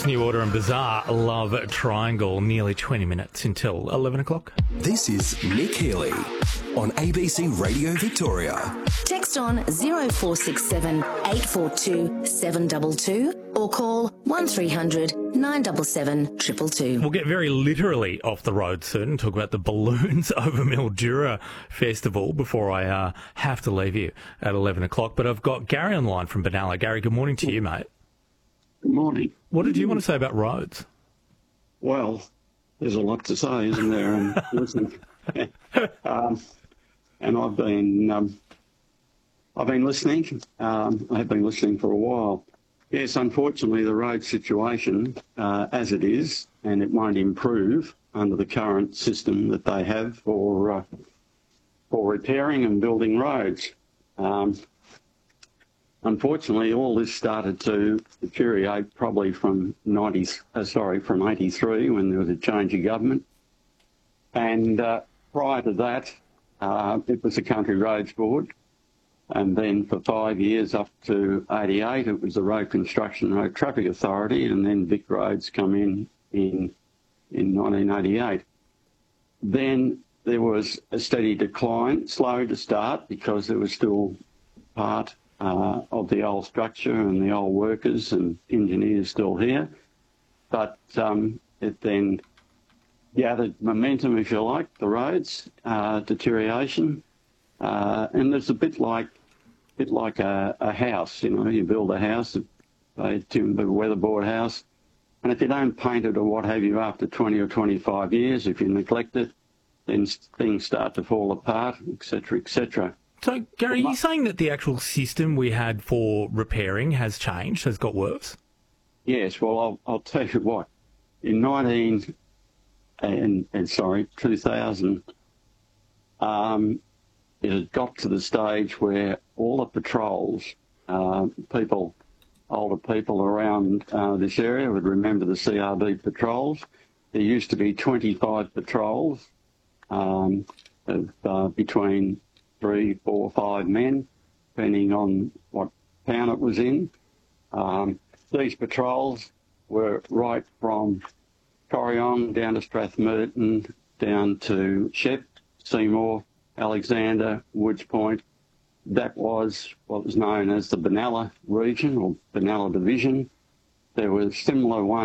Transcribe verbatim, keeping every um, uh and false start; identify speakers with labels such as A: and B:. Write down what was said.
A: New Order and Bizarre, Love Triangle, nearly twenty minutes until eleven o'clock.
B: This is Nick Healy on A B C Radio Victoria.
C: Text on zero four six seven eight four two seven two two or call one three hundred nine seven seven two two two.
A: We'll get very literally off the road soon and talk about the balloons over Mildura Festival before I uh, have to leave you at eleven o'clock. But I've got Gary on the line from Benalla. Gary, good morning to you, mate.
D: Good morning.
A: What did you want to say about roads?
D: Well, there's a lot to say, isn't there? And listen, um, and I've been, um, I've been listening. Um, I have been listening for a while. Yes, unfortunately, the road situation, uh, as it is, and it won't improve under the current system that they have for uh, for repairing and building roads. Um, Unfortunately, all this started to deteriorate probably from ninety, uh, sorry, from eighty-three when there was a change of government, and uh, prior to that, uh, it was the Country Roads Board, and then for five years up to eighty-eight, it was the Road Construction Road Traffic Authority, and then Vic Roads come in in in nineteen eighty-eight. Then there was a steady decline, slow to start because there was still part Uh, of the old structure and the old workers and engineers still here. But um, it then gathered momentum, if you like, the roads, uh, deterioration. Uh, and it's a bit like bit like a, a house, you know, you build a house, a timber weatherboard house, and if you don't paint it or what have you after twenty or twenty-five years, if you neglect it, then things start to fall apart, et cetera, et cetera.
A: So, Gary, are you saying that the actual system we had for repairing has changed, has got worse?
D: Yes, well, I'll, I'll tell you what. In nineteen, and, and sorry, two thousand, um, it had got to the stage where all the patrols, uh, people, older people around uh, this area would remember the C R B patrols. There used to be twenty-five patrols um, of, uh, between three, four, five men, depending on what town it was in. Um, these patrols were right from Corryong down to Strathmerton, down to Shep, Seymour, Alexander, Woods Point. That was what was known as the Benalla region or Benalla division. There were similar ones